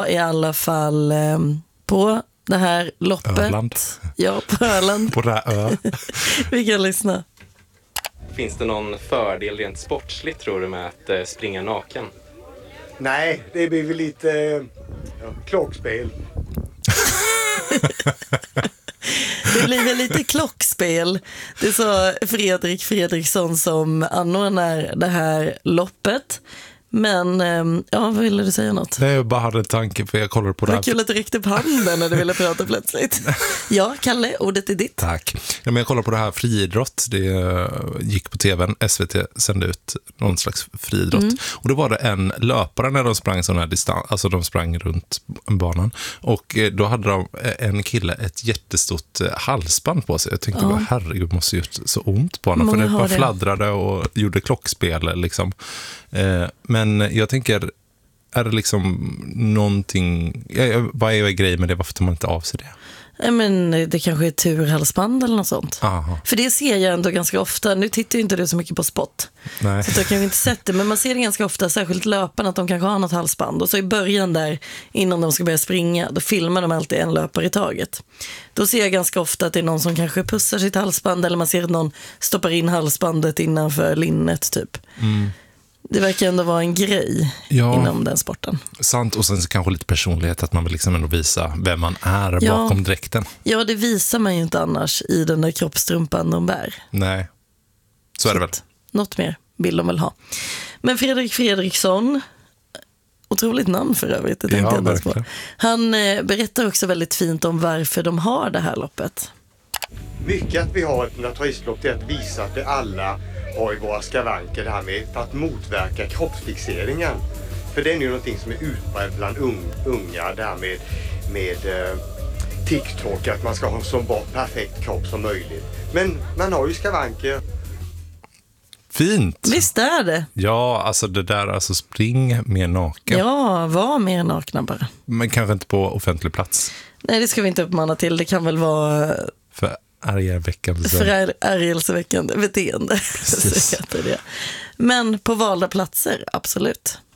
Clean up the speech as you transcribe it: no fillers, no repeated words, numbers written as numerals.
i alla fall på det här loppet. Öland. Ja, på Öland. På det här ö. Vi kan lyssna. Finns det någon fördel rent sportsligt tror du med att springa naken? Nej, det blir väl lite klockspel. Det blir väl lite klockspel. Det sa Fredrik Fredriksson som anordnar det här loppet. Men, vad ville du säga något? Nej, jag bara hade en tanke för jag kollade på det här. Vad kul att du räckte upp handen när du ville prata plötsligt. Ja, Kalle, ordet är ditt. Tack. Ja, men jag kollade på det här friidrott. Det gick på tvn. SVT sände ut någon slags friidrott. Och då var det en löpare när de sprang sån här distans. Alltså de sprang runt banan. Och då hade en kille ett jättestort halsband på sig. Jag tänkte bara, herregud, det måste gjort så ont på honom. För det bara fladdrade och gjorde klockspel liksom. Men jag tänker, är det liksom någonting, vad är grejen med det, varför tar man inte av sig det? Men det kanske är turhalsband eller något sånt. Aha. För det ser jag ändå ganska ofta. Nu tittar ju inte du så mycket på sport. Nej. Så jag kan ju inte sett det. Men man ser det ganska ofta, särskilt löparna, att de kanske har något halsband. Och så i början där, innan de ska börja springa, då filmar de alltid en löpare i taget. Då ser jag ganska ofta att det är någon som kanske pussar sitt halsband. Eller man ser att någon stoppar in halsbandet innanför linnet typ. Det verkar ändå vara en grej inom den sporten. Sant, och sen kanske lite personlighet, att man vill liksom ändå visa vem man är bakom dräkten. Ja, det visar man ju inte annars i den där kroppstrumpan de bär. Nej, så är det väl. Något mer vill de väl ha. Men Fredrik Fredriksson, otroligt namn för övrigt, det tänkte jag ens på. Han berättar också väldigt fint om varför de har det här loppet. Mycket att vi har ett naturistlopp är att visa att vi alla har i våra skavanker det här med för att motverka kroppsfixeringen. För det är ju någonting som är utbrett bland unga, det här med TikTok, att man ska ha en så perfekt kropp som möjligt. Men man har ju skavanker. Fint. Visst är det. Ja, alltså det där, alltså spring mer naken. Ja, var mer nakna bara. Men kanske inte på offentlig plats. Nej, det ska vi inte uppmana till. Det kan väl vara för ärgelseväckande beteende. Så heter det. Men på valda platser, absolut.